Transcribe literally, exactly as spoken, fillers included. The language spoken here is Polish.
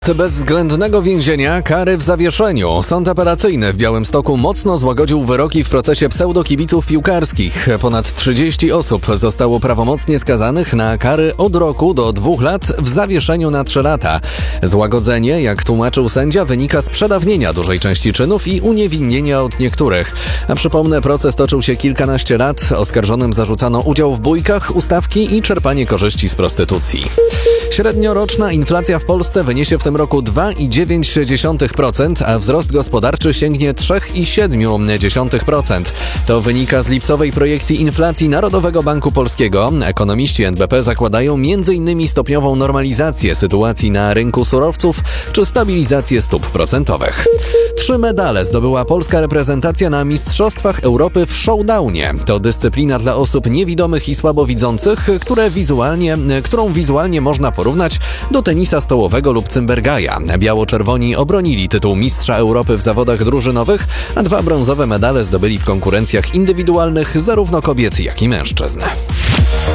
Bezwzględnego więzienia, kary w zawieszeniu. Sąd apelacyjny w Białymstoku mocno złagodził wyroki w procesie pseudokibiców piłkarskich. Ponad trzydzieści osób zostało prawomocnie skazanych na kary od roku do dwóch lat w zawieszeniu na trzy lata. Złagodzenie, jak tłumaczył sędzia, wynika z przedawnienia dużej części czynów i uniewinnienia od niektórych. A przypomnę, proces toczył się kilkanaście lat. Oskarżonym zarzucano udział w bójkach, ustawki i czerpanie korzyści z prostytucji. Średnioroczna inflacja w Polsce wyniesie w tym roku dwa przecinek dziewięć procent, a wzrost gospodarczy sięgnie trzy przecinek siedem procent. To wynika z lipcowej projekcji inflacji Narodowego Banku Polskiego. Ekonomiści N B P zakładają między innymi stopniową normalizację sytuacji na rynku surowców czy stabilizację stóp procentowych. Trzy medale zdobyła polska reprezentacja na Mistrzostwach Europy w showdownie. To dyscyplina dla osób niewidomych i słabowidzących, które wizualnie, którą wizualnie można porównać do tenisa stołowego lub cymbergaja. Biało-czerwoni obronili tytuł mistrza Europy w zawodach drużynowych, a dwa brązowe medale zdobyli w konkurencjach indywidualnych zarówno kobiet, jak i mężczyzn.